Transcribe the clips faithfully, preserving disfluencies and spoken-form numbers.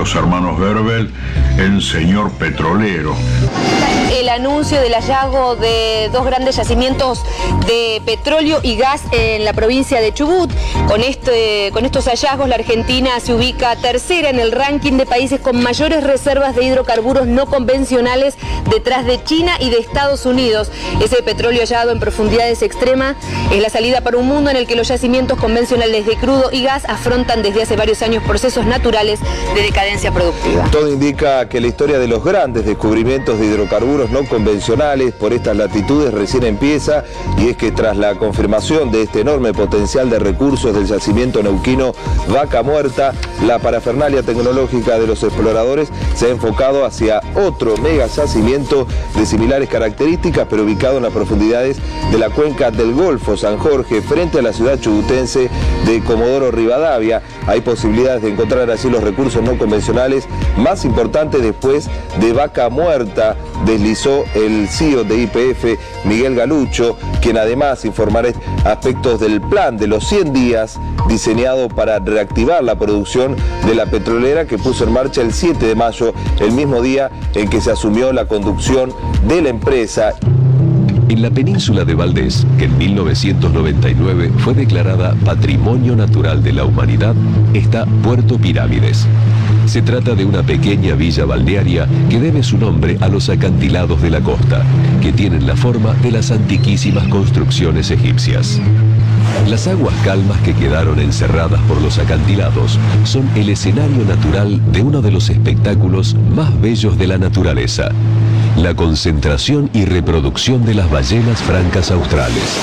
los hermanos Verbel en Señor Petrolero. El anuncio del hallazgo de dos grandes yacimientos de petróleo y gas en la provincia de Chubut. Con, este, con estos hallazgos, la Argentina se ubica tercera en el ranking de países con mayores reservas de hidrocarburos no convencionales, detrás de China y de Estados Unidos. Ese petróleo hallado en profundidades extremas es la salida para un mundo en el que los yacimientos convencionales de crudo y gas afrontan desde hace varios años procesos naturales de decadencia productiva. Todo indica que la historia de los grandes descubrimientos de hidrocarburos no convencionales por estas latitudes recién empieza, y es que tras la confirmación de este enorme potencial de recursos del yacimiento neuquino Vaca Muerta, la parafernalia tecnológica de los exploradores se ha enfocado hacia otro mega yacimiento de similares características, pero ubicado en las profundidades de la cuenca del Golfo San Jorge, frente a la ciudad chubutense de Comodoro Rivadavia. Hay posibilidades de encontrar así los recursos no convencionales más importantes después de Vaca Muerta, deslizó el C E O de Y P F, Miguel Galucho, quien además informará aspectos del plan de los cien días diseñado para reactivar la producción de la petrolera, que puso en marcha el siete de mayo, el mismo día en que se asumió la conducción de la empresa. En la península de Valdés, que en mil novecientos noventa y nueve fue declarada Patrimonio Natural de la Humanidad, está Puerto Pirámides. Se trata de una pequeña villa balnearia que debe su nombre a los acantilados de la costa, que tienen la forma de las antiquísimas construcciones egipcias. Las aguas calmas que quedaron encerradas por los acantilados son el escenario natural de uno de los espectáculos más bellos de la naturaleza: la concentración y reproducción de las ballenas francas australes.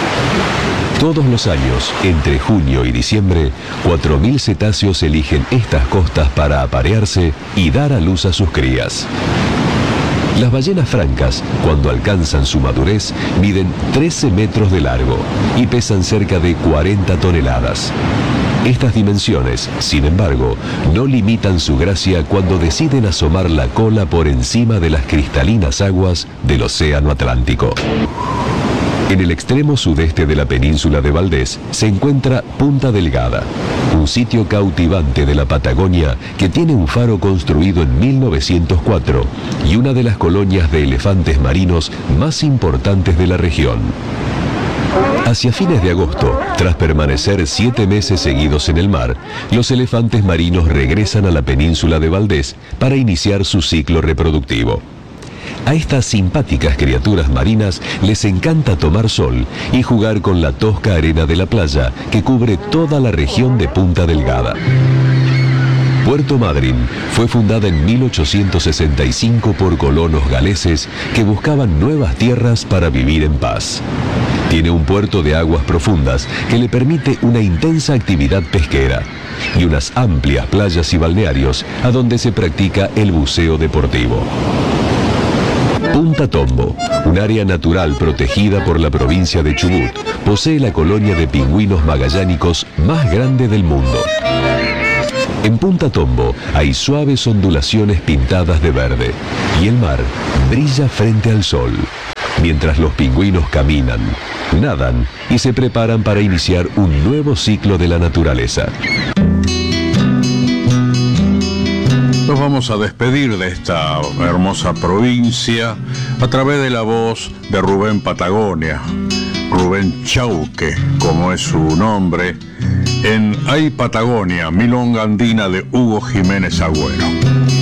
Todos los años, entre junio y diciembre, cuatro mil cetáceos eligen estas costas para aparearse y dar a luz a sus crías. Las ballenas francas, cuando alcanzan su madurez, miden trece metros de largo y pesan cerca de cuarenta toneladas. Estas dimensiones, sin embargo, no limitan su gracia cuando deciden asomar la cola por encima de las cristalinas aguas del Océano Atlántico. En el extremo sudeste de la península de Valdés se encuentra Punta Delgada, un sitio cautivante de la Patagonia que tiene un faro construido en mil novecientos cuatro y una de las colonias de elefantes marinos más importantes de la región. Hacia fines de agosto, tras permanecer siete meses seguidos en el mar, los elefantes marinos regresan a la península de Valdés para iniciar su ciclo reproductivo. A estas simpáticas criaturas marinas les encanta tomar sol y jugar con la tosca arena de la playa que cubre toda la región de Punta Delgada. Puerto Madryn fue fundada en mil ochocientos sesenta y cinco por colonos galeses que buscaban nuevas tierras para vivir en paz. Tiene un puerto de aguas profundas que le permite una intensa actividad pesquera y unas amplias playas y balnearios a donde se practica el buceo deportivo. Punta Tombo, un área natural protegida por la provincia de Chubut, posee la colonia de pingüinos magallánicos más grande del mundo. En Punta Tombo hay suaves ondulaciones pintadas de verde y el mar brilla frente al sol, mientras los pingüinos caminan, nadan y se preparan para iniciar un nuevo ciclo de la naturaleza. Nos vamos a despedir de esta hermosa provincia a través de la voz de Rubén Patagonia, Rubén Chauque, como es su nombre, en Ay Patagonia, Milonga Andina de Hugo Jiménez Agüero.